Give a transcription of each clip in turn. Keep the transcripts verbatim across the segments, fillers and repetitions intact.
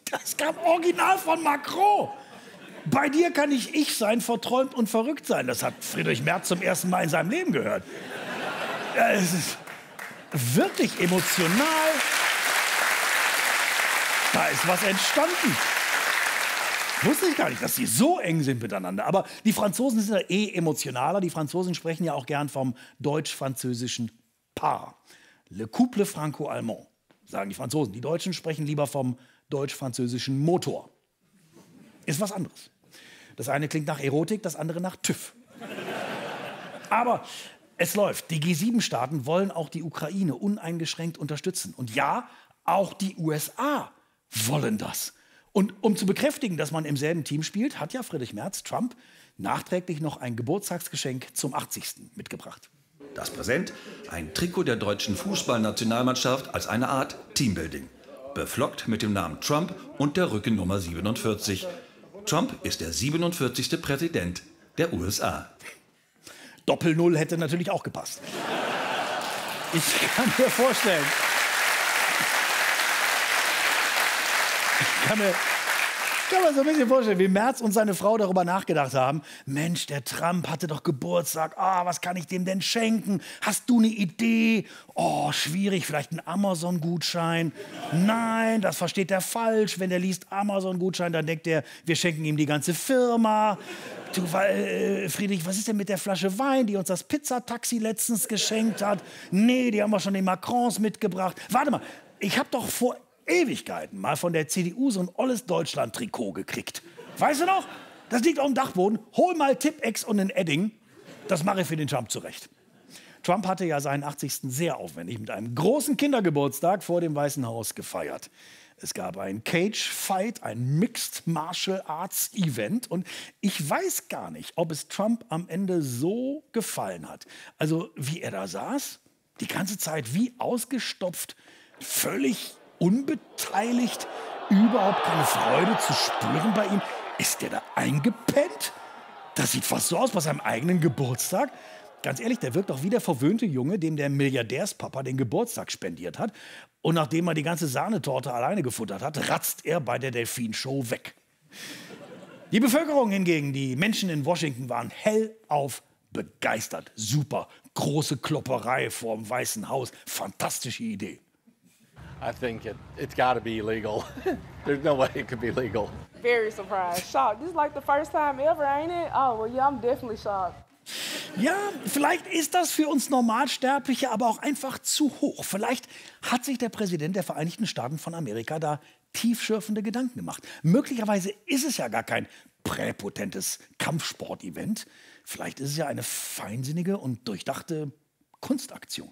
Das kam original von Macron. Bei dir kann ich ich sein, verträumt und verrückt sein. Das hat Friedrich Merz zum ersten Mal in seinem Leben gehört. Ja, es ist wirklich emotional. Da ist was entstanden. Wusste ich gar nicht, dass sie so eng sind miteinander. Aber die Franzosen sind ja eh emotionaler. Die Franzosen sprechen ja auch gern vom deutsch-französischen Paar. Le couple franco-allemand, sagen die Franzosen. Die Deutschen sprechen lieber vom deutsch-französischen Motor. Ist was anderes. Das eine klingt nach Erotik, das andere nach TÜV. Aber es läuft. Die G sieben Staaten wollen auch die Ukraine uneingeschränkt unterstützen. Und ja, auch die U S A wollen das. Und um zu bekräftigen, dass man im selben Team spielt, hat ja Friedrich Merz Trump nachträglich noch ein Geburtstagsgeschenk zum achtzigsten mitgebracht. Das Präsent, ein Trikot der deutschen Fußballnationalmannschaft als eine Art Teambuilding. Beflockt mit dem Namen Trump und der Rückennummer siebenundvierzig. Trump ist der siebenundvierzigste Präsident der U S A. Doppel-Null hätte natürlich auch gepasst. Ich kann mir vorstellen, ich kann mir, kann mir so ein bisschen vorstellen, wie Merz und seine Frau darüber nachgedacht haben. Mensch, der Trump hatte doch Geburtstag. Ah, was kann ich dem denn schenken? Hast du eine Idee? Oh, schwierig, vielleicht ein Amazon-Gutschein. Nein, das versteht er falsch. Wenn er liest Amazon-Gutschein, dann denkt er, wir schenken ihm die ganze Firma. Du, äh, Friedrich, was ist denn mit der Flasche Wein, die uns das Pizzataxi letztens geschenkt hat? Nee, die haben wir schon den Macrons mitgebracht. Warte mal, ich habe doch vor Ewigkeiten mal von der C D U so ein olles Deutschland-Trikot gekriegt. Weißt du noch? Das liegt auf dem Dachboden. Hol mal Tippex und ein Edding. Das mache ich für den Trump zurecht. Trump hatte ja seinen achtzigsten sehr aufwendig mit einem großen Kindergeburtstag vor dem Weißen Haus gefeiert. Es gab ein Cage-Fight, ein Mixed Martial Arts Event. Und ich weiß gar nicht, ob es Trump am Ende so gefallen hat. Also wie er da saß, die ganze Zeit wie ausgestopft, völlig unbeteiligt, überhaupt keine Freude zu spüren bei ihm. Ist der da eingepennt? Das sieht fast so aus bei seinem eigenen Geburtstag. Ganz ehrlich, der wirkt doch wie der verwöhnte Junge, dem der Milliardärspapa den Geburtstag spendiert hat. Und nachdem er die ganze Sahnetorte alleine gefuttert hat, ratzt er bei der Delfinshow weg. Die Bevölkerung hingegen, die Menschen in Washington, waren hellauf begeistert. Super, große Klopperei vorm Weißen Haus, fantastische Idee. I think it, it's got to be illegal. There's no way it could be legal. Very surprised, shocked. This is like the first time ever, ain't it? Oh, well, yeah, I'm definitely shocked. Ja, vielleicht ist das für uns Normalsterbliche aber auch einfach zu hoch. Vielleicht hat sich der Präsident der Vereinigten Staaten von Amerika da tiefschürfende Gedanken gemacht. Möglicherweise ist es ja gar kein präpotentes Kampfsport-Event. Vielleicht ist es ja eine feinsinnige und durchdachte Kunstaktion.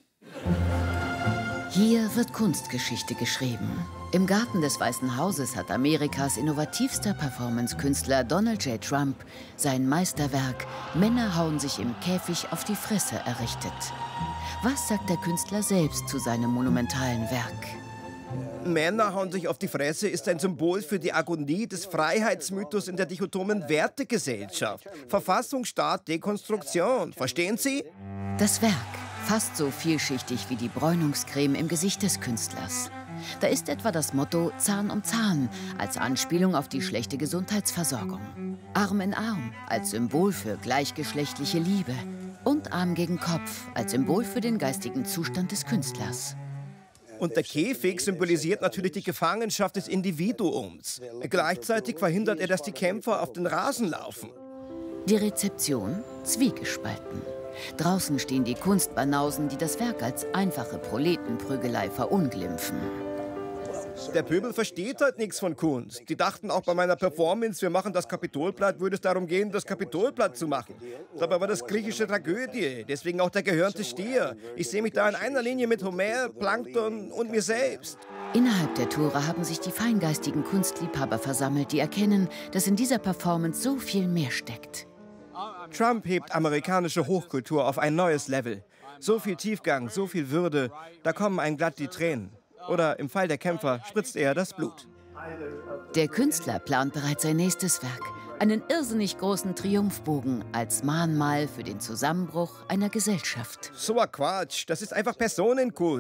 Hier wird Kunstgeschichte geschrieben. Im Garten des Weißen Hauses hat Amerikas innovativster Performance-Künstler Donald J. Trump sein Meisterwerk »Männer hauen sich im Käfig auf die Fresse« errichtet. Was sagt der Künstler selbst zu seinem monumentalen Werk? Männer hauen sich auf die Fresse ist ein Symbol für die Agonie des Freiheitsmythos in der dichotomen Wertegesellschaft. Verfassung, Staat, Dekonstruktion. Verstehen Sie? Das Werk, fast so vielschichtig wie die Bräunungscreme im Gesicht des Künstlers. Da ist etwa das Motto Zahn um Zahn als Anspielung auf die schlechte Gesundheitsversorgung. Arm in Arm als Symbol für gleichgeschlechtliche Liebe. Und Arm gegen Kopf als Symbol für den geistigen Zustand des Künstlers. Und der Käfig symbolisiert natürlich die Gefangenschaft des Individuums. Gleichzeitig verhindert er, dass die Kämpfer auf den Rasen laufen. Die Rezeption zwiegespalten. Draußen stehen die Kunstbanausen, die das Werk als einfache Proletenprügelei verunglimpfen. Der Pöbel versteht halt nichts von Kunst. Die dachten auch bei meiner Performance, wir machen das Kapitolblatt, würde es darum gehen, das Kapitolblatt zu machen. Dabei war das griechische Tragödie, deswegen auch der gehörnte Stier. Ich sehe mich da in einer Linie mit Homer, Plankton und mir selbst. Innerhalb der Tore haben sich die feingeistigen Kunstliebhaber versammelt, die erkennen, dass in dieser Performance so viel mehr steckt. Trump hebt amerikanische Hochkultur auf ein neues Level. So viel Tiefgang, so viel Würde, da kommen einem glatt die Tränen. Oder im Fall der Kämpfer spritzt eher das Blut. Der Künstler plant bereits sein nächstes Werk. Einen irrsinnig großen Triumphbogen als Mahnmal für den Zusammenbruch einer Gesellschaft. So ein Quatsch, das ist einfach Personenkult.